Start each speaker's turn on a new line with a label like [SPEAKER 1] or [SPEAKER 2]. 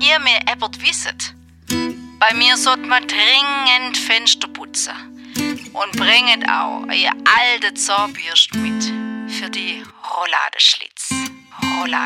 [SPEAKER 1] ihr mir etwas wisset, bei mir sollt man dringend Fenster putzen. Und bringet auch ihr alte Zahnbürste mit für die Rouladeschlitz.